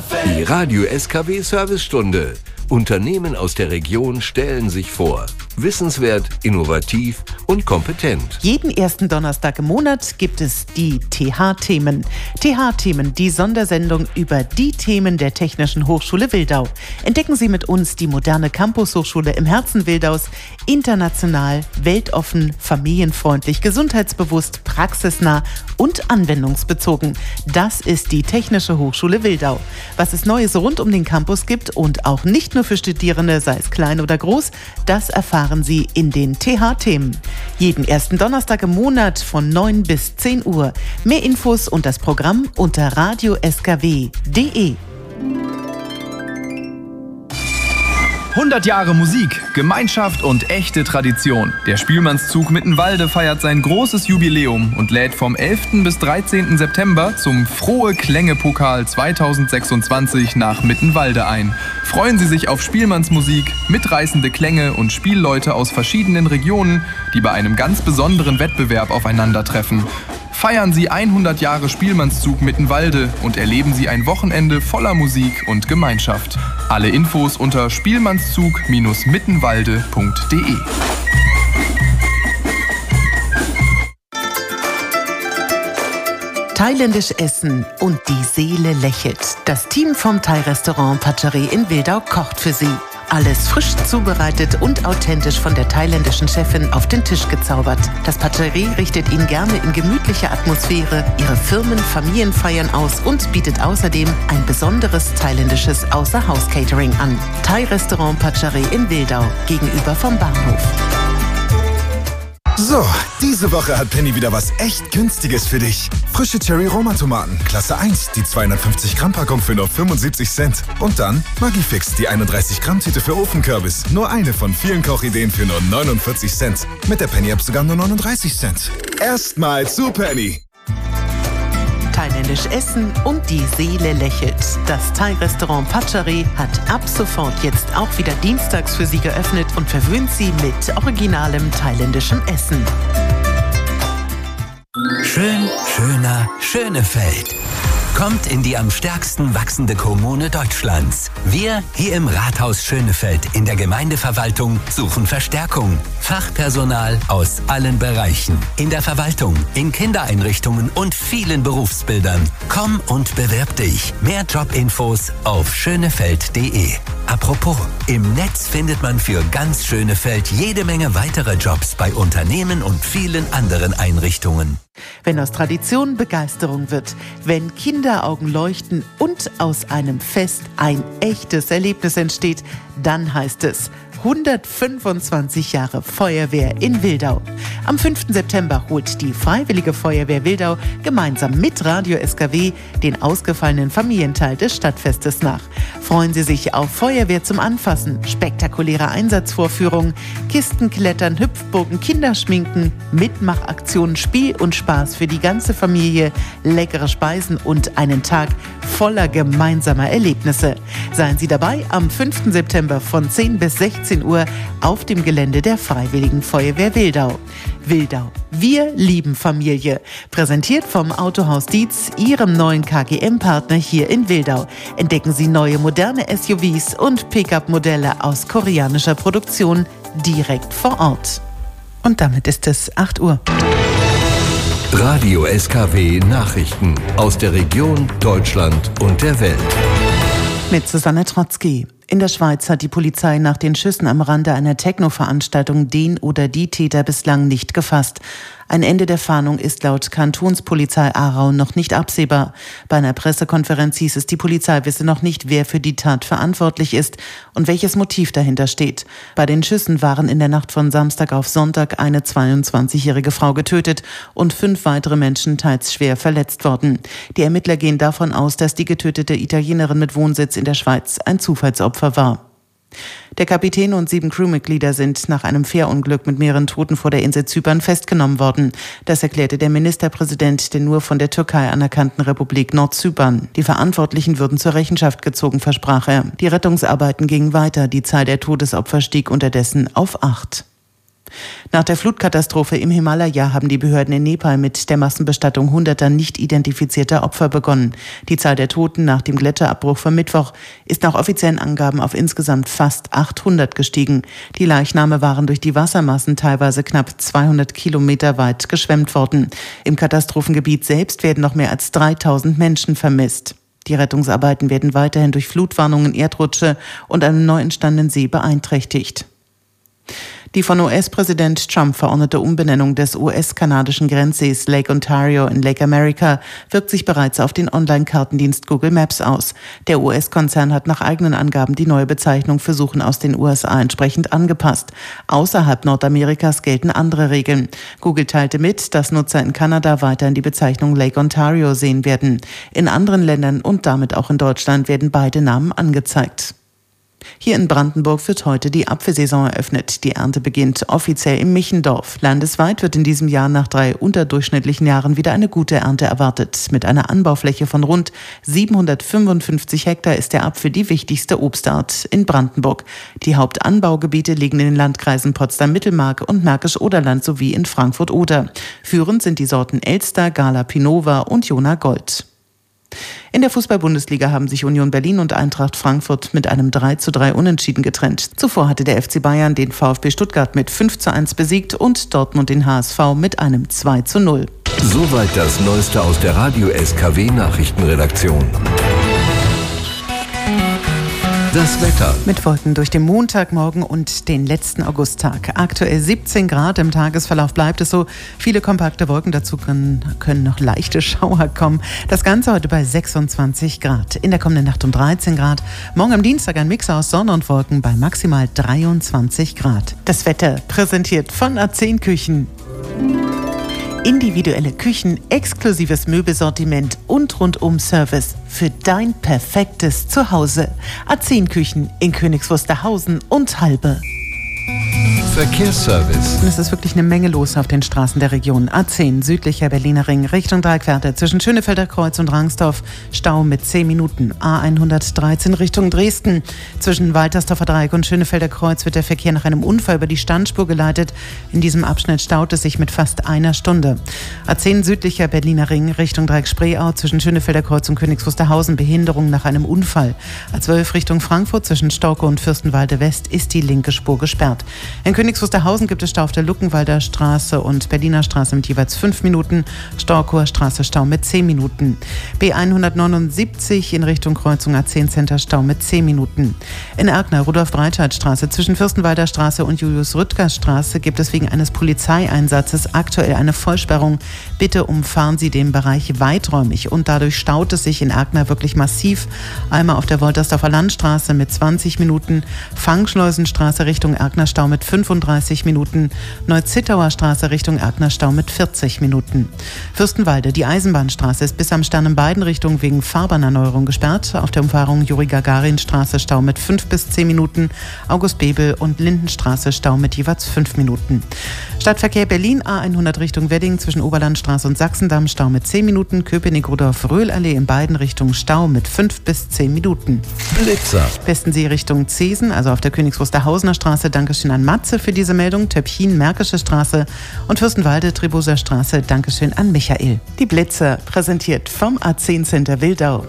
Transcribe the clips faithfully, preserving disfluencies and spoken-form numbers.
Die Radio S K W Servicestunde. Unternehmen aus der Region stellen sich vor. Wissenswert, innovativ und kompetent. Jeden ersten Donnerstag im Monat gibt es die T H-Themen. T H-Themen, die Sondersendung über die Themen der Technischen Hochschule Wildau. Entdecken Sie mit uns die moderne Campus-Hochschule im Herzen Wildaus. International, weltoffen, familienfreundlich, gesundheitsbewusst, praxisnah und anwendungsbezogen. Das ist die Technische Hochschule Wildau. Was es Neues rund um den Campus gibt und auch nicht nur für Studierende, sei es klein oder groß, das erfahren Sie in den T H-Themen. Jeden ersten Donnerstag im Monat von neun bis zehn Uhr. Mehr Infos und das Programm unter radio s k w punkt d e. hundert Jahre Musik, Gemeinschaft und echte Tradition. Der Spielmannszug Mittenwalde feiert sein großes Jubiläum und lädt vom elften bis dreizehnten September zum Frohe Klänge-Pokal zweitausendsechsundzwanzig nach Mittenwalde ein. Freuen Sie sich auf Spielmannsmusik, mitreißende Klänge und Spielleute aus verschiedenen Regionen, die bei einem ganz besonderen Wettbewerb aufeinandertreffen. Feiern Sie hundert Jahre Spielmannszug Mittenwalde und erleben Sie ein Wochenende voller Musik und Gemeinschaft. Alle Infos unter spielmannszug Bindestrich mittenwalde punkt d e. Thailändisch essen und die Seele lächelt. Das Team vom Thai-Restaurant Pacharie in Wildau kocht für Sie. Alles frisch zubereitet und authentisch von der thailändischen Chefin auf den Tisch gezaubert. Das Pacharie richtet Ihnen gerne in gemütlicher Atmosphäre Ihre Firmen-, Familienfeiern aus und bietet außerdem ein besonderes thailändisches Außerhaus-Catering an. Thai-Restaurant Pacharie in Wildau, gegenüber vom Bahnhof. So, diese Woche hat Penny wieder was echt Günstiges für dich. Frische Cherry-Roma-Tomaten, Klasse eins, die zweihundertfünfzig Gramm Packung für nur fünfundsiebzig Cent. Und dann Maggi-Fix, die einunddreißig Gramm Tüte für Ofenkürbis. Nur eine von vielen Kochideen für nur neunundvierzig Cent. Mit der Penny-App sogar nur neununddreißig Cent. Erstmal zu Penny. Thailändisch essen und die Seele lächelt. Das Thai-Restaurant Pacharie hat ab sofort jetzt auch wieder dienstags für Sie geöffnet und verwöhnt Sie mit originalem thailändischem Essen. Schön, schöner, Schönefeld. Kommt in die am stärksten wachsende Kommune Deutschlands. Wir hier im Rathaus Schönefeld in der Gemeindeverwaltung suchen Verstärkung. Fachpersonal aus allen Bereichen. In der Verwaltung, in Kindereinrichtungen und vielen Berufsbildern. Komm und bewirb dich. Mehr Jobinfos auf schönefeld punkt d e. Apropos, im Netz findet man für ganz Schönefeld jede Menge weitere Jobs bei Unternehmen und vielen anderen Einrichtungen. Wenn aus Tradition Begeisterung wird, wenn Kinderaugen leuchten und aus einem Fest ein echtes Erlebnis entsteht, dann heißt es hundertfünfundzwanzig Jahre Feuerwehr in Wildau. Am fünften September holt die Freiwillige Feuerwehr Wildau gemeinsam mit Radio S K W den ausgefallenen Familienteil des Stadtfestes nach. Freuen Sie sich auf Feuerwehr zum Anfassen, spektakuläre Einsatzvorführungen, Kistenklettern, Hüpfburgen, Kinderschminken, Mitmachaktionen, Spiel und Spaß für die ganze Familie, leckere Speisen und einen Tag voller gemeinsamer Erlebnisse. Seien Sie dabei am fünften September von zehn bis sechzehn Uhr auf dem Gelände der Freiwilligen Feuerwehr Wildau. Wildau, wir lieben Familie. Präsentiert vom Autohaus Dietz, Ihrem neuen K G M-Partner hier in Wildau. Entdecken Sie neue moderne S U Vs und Pickup-Modelle aus koreanischer Produktion direkt vor Ort. Und damit ist es acht Uhr. Radio S K W Nachrichten aus der Region, Deutschland und der Welt. Mit Susanne Trotzki. In der Schweiz hat die Polizei nach den Schüssen am Rande einer Techno-Veranstaltung den oder die Täter bislang nicht gefasst. Ein Ende der Fahndung ist laut Kantonspolizei Aarau noch nicht absehbar. Bei einer Pressekonferenz hieß es, die Polizei wisse noch nicht, wer für die Tat verantwortlich ist und welches Motiv dahinter steht. Bei den Schüssen waren in der Nacht von Samstag auf Sonntag eine zweiundzwanzigjährige Frau getötet und fünf weitere Menschen teils schwer verletzt worden. Die Ermittler gehen davon aus, dass die getötete Italienerin mit Wohnsitz in der Schweiz ein Zufallsopfer war. Der Kapitän und sieben Crewmitglieder sind nach einem Fährunglück mit mehreren Toten vor der Insel Zypern festgenommen worden. Das erklärte der Ministerpräsident der nur von der Türkei anerkannten Republik Nordzypern. Die Verantwortlichen würden zur Rechenschaft gezogen, versprach er. Die Rettungsarbeiten gingen weiter. Die Zahl der Todesopfer stieg unterdessen auf acht. Nach der Flutkatastrophe im Himalaya haben die Behörden in Nepal mit der Massenbestattung hunderter nicht identifizierter Opfer begonnen. Die Zahl der Toten nach dem Gletscherabbruch vom Mittwoch ist nach offiziellen Angaben auf insgesamt fast achthundert gestiegen. Die Leichname waren durch die Wassermassen teilweise knapp zweihundert Kilometer weit geschwemmt worden. Im Katastrophengebiet selbst werden noch mehr als dreitausend Menschen vermisst. Die Rettungsarbeiten werden weiterhin durch Flutwarnungen, Erdrutsche und einen neu entstandenen See beeinträchtigt. Die von U S-Präsident Trump verordnete Umbenennung des U S-kanadischen Grenzsees Lake Ontario in Lake America wirkt sich bereits auf den Online-Kartendienst Google Maps aus. Der U S-Konzern hat nach eigenen Angaben die neue Bezeichnung für Suchen aus den U S A entsprechend angepasst. Außerhalb Nordamerikas gelten andere Regeln. Google teilte mit, dass Nutzer in Kanada weiterhin die Bezeichnung Lake Ontario sehen werden. In anderen Ländern und damit auch in Deutschland werden beide Namen angezeigt. Hier in Brandenburg wird heute die Apfelsaison eröffnet. Die Ernte beginnt offiziell im Michendorf. Landesweit wird in diesem Jahr nach drei unterdurchschnittlichen Jahren wieder eine gute Ernte erwartet. Mit einer Anbaufläche von rund siebenhundertfünfundfünfzig Hektar ist der Apfel die wichtigste Obstart in Brandenburg. Die Hauptanbaugebiete liegen in den Landkreisen Potsdam-Mittelmark und Märkisch-Oderland sowie in Frankfurt-Oder. Führend sind die Sorten Elster, Gala Pinova und Jona Gold. In der Fußball-Bundesliga haben sich Union Berlin und Eintracht Frankfurt mit einem drei zu drei Unentschieden getrennt. Zuvor hatte der F C Bayern den VfB Stuttgart mit fünf zu eins besiegt und Dortmund den H S V mit einem zwei zu null. Soweit das Neueste aus der Radio S K W-Nachrichtenredaktion. Das Wetter. Mit Wolken durch den Montagmorgen und den letzten Augusttag. Aktuell siebzehn Grad, im Tagesverlauf bleibt es so. Viele kompakte Wolken, dazu können, können noch leichte Schauer kommen. Das Ganze heute bei sechsundzwanzig Grad. In der kommenden Nacht um dreizehn Grad. Morgen am Dienstag ein Mix aus Sonne und Wolken bei maximal dreiundzwanzig Grad. Das Wetter präsentiert von A zehn Küchen. Individuelle Küchen, exklusives Möbelsortiment und Rundum-Service für dein perfektes Zuhause. A zehn Küchen in Königs Wusterhausen und Halbe. Verkehrsservice. Und es ist wirklich eine Menge los auf den Straßen der Region. A zehn, südlicher Berliner Ring, Richtung Dreieckwerder, zwischen Schönefelder Kreuz und Rangsdorf, Stau mit zehn Minuten. A hundertdreizehn Richtung Dresden, zwischen Waltersdorfer Dreieck und Schönefelder Kreuz wird der Verkehr nach einem Unfall über die Standspur geleitet. In diesem Abschnitt staut es sich mit fast einer Stunde. A zehn, südlicher Berliner Ring, Richtung Dreieck-Spreeau, zwischen Schönefelder Kreuz und Königs Wusterhausen, Behinderung nach einem Unfall. A zwölf, Richtung Frankfurt, zwischen Stauke und Fürstenwalde West ist die linke Spur gesperrt. In Königs Wusterhausen gibt es Stau auf der Luckenwalder Straße und Berliner Straße mit jeweils fünf Minuten. Staukower Straße Stau mit zehn Minuten. B hundertneunundsiebzig in Richtung Kreuzung A zehn Center Stau mit zehn Minuten. In Erkner, Rudolf-Breitscheid-Straße zwischen Fürstenwalder Straße und Julius-Rüttger-Straße gibt es wegen eines Polizeieinsatzes aktuell eine Vollsperrung. Bitte umfahren Sie den Bereich weiträumig und dadurch staut es sich in Erkner wirklich massiv. Einmal auf der Woltersdorfer Landstraße mit zwanzig Minuten, Fangschleusenstraße Richtung Erkner Stau mit fünfunddreißig Minuten, Neuzittauer Straße Richtung Erkner Stau mit vierzig Minuten. Fürstenwalde, die Eisenbahnstraße ist bis am Stern in beiden Richtungen wegen Fahrbahnerneuerung gesperrt. Auf der Umfahrung Juri-Gagarin-Straße Stau mit fünf bis zehn Minuten, August-Bebel und Lindenstraße Stau mit jeweils fünf Minuten. Stadtverkehr Berlin A hundert Richtung Wedding zwischen Oberlandstraße und Sachsendamm Stau mit zehn Minuten, Köpenick-Rudolf-Röhlallee in beiden Richtungen Stau mit fünf bis zehn Minuten. Blitzer. Westensee Richtung Zesen, also auf der Königs Wusterhausener Straße, Dankeschön an Matze für diese Meldung, Töpfchen, Märkische Straße und Fürstenwalde, Triboser Straße, Dankeschön an Michael. Die Blitzer, präsentiert vom A zehn Center Wildau.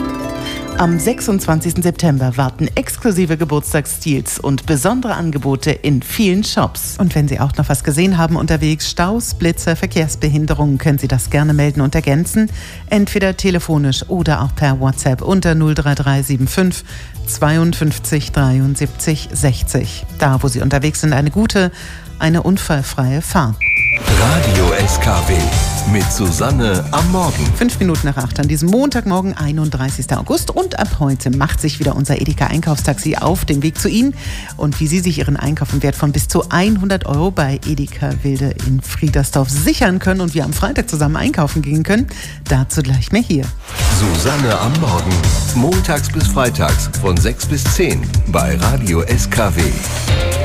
Am sechsundzwanzigsten September warten exklusive Geburtstagsdeals und besondere Angebote in vielen Shops. Und wenn Sie auch noch was gesehen haben unterwegs, Staus, Blitzer, Verkehrsbehinderungen, können Sie das gerne melden und ergänzen. Entweder telefonisch oder auch per WhatsApp unter null drei drei sieben fünf zweiundfünfzig dreiundsiebzig sechzig. Da, wo Sie unterwegs sind, eine gute, eine unfallfreie Fahrt. Radio S K W mit Susanne am Morgen. Fünf Minuten nach acht an diesem Montagmorgen, einunddreißigsten August. Und ab heute macht sich wieder unser Edeka-Einkaufstaxi auf den Weg zu Ihnen. Und wie Sie sich Ihren Einkauf im Wert von bis zu hundert Euro bei Edeka Wilde in Friedersdorf sichern können und wir am Freitag zusammen einkaufen gehen können, dazu gleich mehr hier. Susanne am Morgen. Montags bis freitags von sechs bis zehn bei Radio S K W.